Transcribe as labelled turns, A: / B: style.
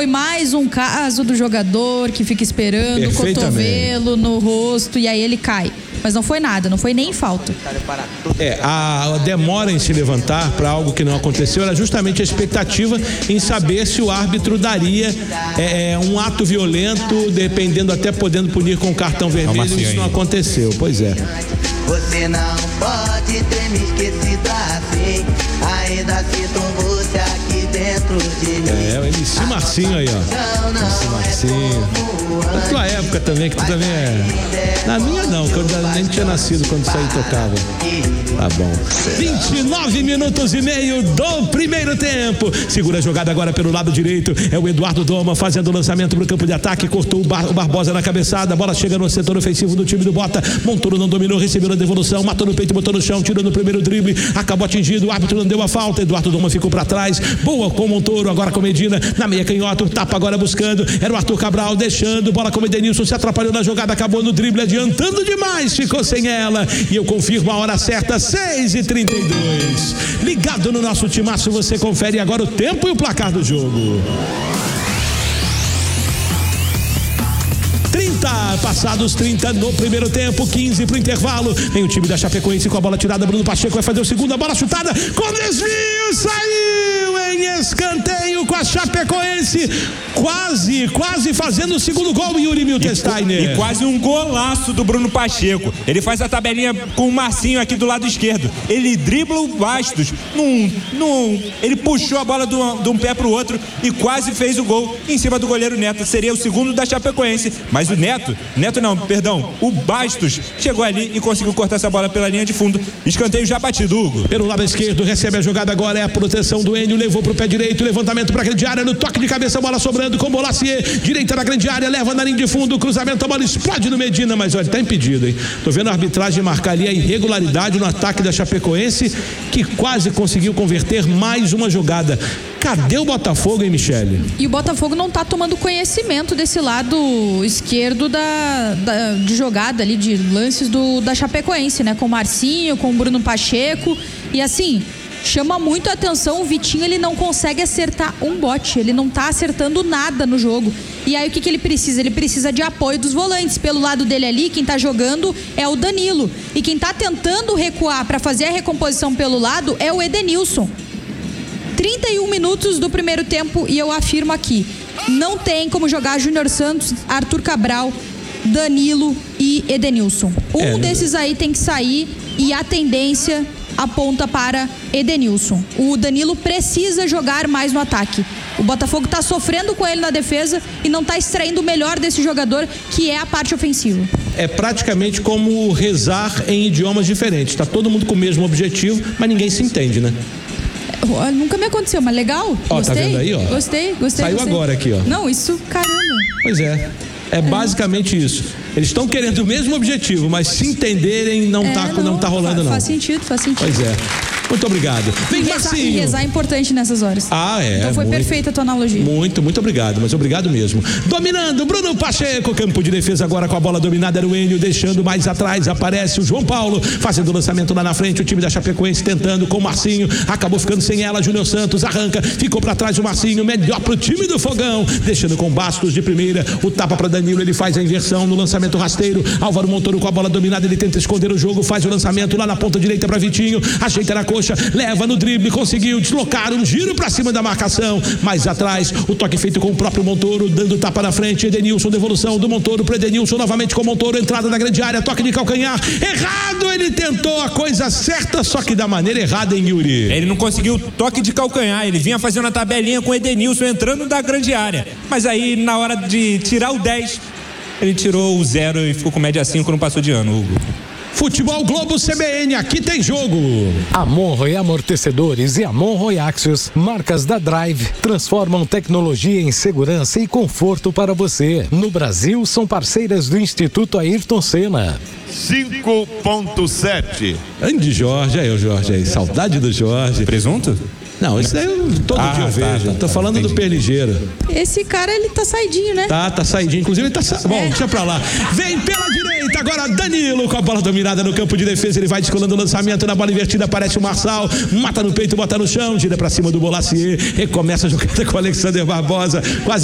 A: Foi mais um caso do jogador que fica esperando o cotovelo no rosto e aí ele cai. Mas não foi nada, não foi nem falta.
B: A demora em se levantar para algo que não aconteceu era justamente a expectativa em saber se o árbitro daria um ato violento, dependendo, até podendo punir com cartão vermelho. Isso não aconteceu, pois é.
C: Você não pode ter me esquecido assim. Ainda sinto você aqui dentro de mim.
B: O MC Marcinho aí, ó. MC Marcinho. Na tua época também, que tu também é. Na minha não, que eu nem tinha nascido quando isso aí tocava. Tá bom. 29 minutos e meio do primeiro tempo. Segura a jogada agora pelo lado direito. É o Eduardo Doma fazendo o lançamento pro campo de ataque. Cortou o Barbosa na cabeçada. A bola chega no setor ofensivo do time do Bota. Montoro não dominou, recebeu na devolução. Matou no peito, botou no chão, tirou no primeiro drible. Acabou atingido. O árbitro não deu a falta. Eduardo Doma ficou pra trás. Boa com o Montoro, agora com Medina. Na meia canhota, tapa agora buscando. Era o Arthur Cabral deixando. Bola com o Edenilson. Se atrapalhou na jogada. Acabou no drible, adiantando demais. Ficou sem ela. E eu confirmo a hora certa. 6h32. Ligado no nosso timaço, você confere agora o tempo e o placar do jogo. 30, passados 30 no primeiro tempo, 15 pro intervalo. Vem o time da Chapecoense com a bola tirada. Bruno Pacheco vai fazer o segundo, a bola chutada com desvio, saiu em escanteio com a Chapecoense. Quase fazendo o segundo gol, Yuri Miltensteiner.
D: E quase um golaço do Bruno Pacheco. Ele faz a tabelinha com o Marcinho aqui do lado esquerdo. Ele dribla o Bastos. Ele puxou a bola de um pé pro outro e quase fez o gol em cima do goleiro Neto. Seria o segundo da Chapecoense. Mas o Bastos chegou ali e conseguiu cortar essa bola pela linha de fundo. Escanteio já batido, Hugo.
B: Pelo lado esquerdo, recebe a jogada agora, é a proteção do Enio, levou pro pé direito, levantamento pra grande área, no toque de cabeça, bola sobrando com Bolacier, direita na grande área, leva na linha de fundo, cruzamento, a bola explode no Medina, mas olha, tá impedido, hein? Tô vendo a arbitragem marcar ali a irregularidade no ataque da Chapecoense, que quase conseguiu converter mais uma jogada. Cadê o Botafogo, hein, Michele?
A: E o Botafogo não tá tomando conhecimento desse lado esquerdo de jogada ali, de lances da Chapecoense, né? Com o Marcinho, com o Bruno Pacheco. E assim, chama muito a atenção, o Vitinho, ele não consegue acertar um bote. Ele não tá acertando nada no jogo. E aí o que ele precisa? Ele precisa de apoio dos volantes. Pelo lado dele ali, quem tá jogando é o Danilo. E quem tá tentando recuar para fazer a recomposição pelo lado é o Edenilson. 31 minutos do primeiro tempo e eu afirmo aqui, não tem como jogar Júnior Santos, Arthur Cabral, Danilo e Edenilson. Desses aí tem que sair e a tendência aponta para Edenilson. O Danilo precisa jogar mais no ataque. O Botafogo está sofrendo com ele na defesa e não está extraindo o melhor desse jogador, que é a parte ofensiva.
B: É praticamente como rezar em idiomas diferentes. Está todo mundo com o mesmo objetivo, mas ninguém se entende, né?
A: Nunca me aconteceu, mas legal. Gostei.
B: Tá vendo aí, ó?
A: Gostei.
B: Saiu agora aqui, ó.
A: Não, isso, caramba.
B: Pois é. É basicamente isso. Eles estão querendo o mesmo objetivo, mas se entenderem, não tá rolando, não.
A: Faz sentido.
B: Pois é. Muito obrigado. Vem, Marcinho.
A: E rezar é importante nessas horas. Então foi perfeita a tua analogia.
B: Muito obrigado, mas obrigado mesmo. Dominando, Bruno Pacheco, campo de defesa agora com a bola dominada, era o Enio, deixando mais atrás, aparece o João Paulo, fazendo o lançamento lá na frente, o time da Chapecoense tentando com o Marcinho, acabou ficando sem ela, Júnior Santos arranca, ficou pra trás o Marcinho, melhor pro time do Fogão, deixando com Bastos de primeira, o tapa pra Danilo, ele faz a inversão no lançamento rasteiro, Álvaro Montoro com a bola dominada, ele tenta esconder o jogo, faz o lançamento lá na ponta direita pra Vitinho, ajeita na coxa, leva no drible, conseguiu deslocar um giro pra cima da marcação, mais atrás, o toque feito com o próprio Montoro, dando tapa na frente, Edenilson, devolução do Montoro pro Edenilson, novamente com o Montoro, entrada na grande área, toque de calcanhar, errado, ele tentou a coisa certa, só que da maneira errada, hein, Yuri?
D: Ele não conseguiu toque de calcanhar, ele vinha fazendo a tabelinha com o Edenilson entrando da grande área, mas aí na hora de tirar o 10, ele tirou o 0 e ficou com média 5, não passou de ano, Hugo.
B: Futebol Globo CBN, aqui tem jogo.
E: Monroe Amortecedores e Monroe Axios, marcas da Drive, transformam tecnologia em segurança e conforto para você. No Brasil, são parceiras do Instituto Ayrton Senna.
F: 5.7.
B: Grande Jorge, aí o Jorge aí, saudade do Jorge.
D: Presunto?
B: Não, isso daí todo dia eu vejo. Tô falando do Perligeiro.
A: Esse cara, ele tá saidinho, né?
B: Tá saidinho. Inclusive, ele tá... Bom, deixa pra lá. Vem pela direita, agora Danilo com a bola dominada no campo de defesa. Ele vai descolando o lançamento na bola invertida. Aparece o Marçal. Mata no peito, bota no chão. Gira pra cima do Bolacier. Recomeça a jogada com o Alexander Barbosa. Quase